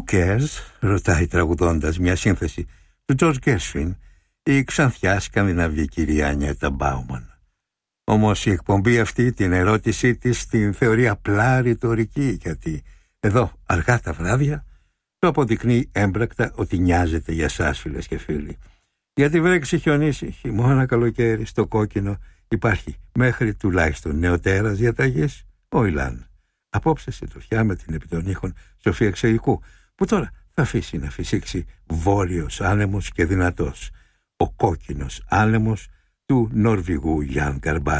cares, ρωτάει τραγουδώντας μια σύνθεση του George Gershwin η ξανθιά σκανδιναβική κυρία Ανιέτα Μπάουμαν. Όμως η εκπομπή αυτή την ερώτησή της την θεωρεί απλά ρητορική, γιατί εδώ αργά τα βράδια το αποδεικνύει έμπρακτα ότι νοιάζεται για σας, φίλες και φίλοι. Γιατί βρέξει, χιονίσει, χειμώνα, καλοκαίρι, στο κόκκινο υπάρχει μέχρι τουλάχιστον νεοτέρας διαταγής ο Ιλάν. Απόψε συντροφιά με την επί των ήχων Σοφία Ξερικού, που τώρα θα αφήσει να φυσήξει βόρειος άνεμος και δυνατός, ο κόκκινος άνεμος του Νορβηγού Γιάν Καρμπά.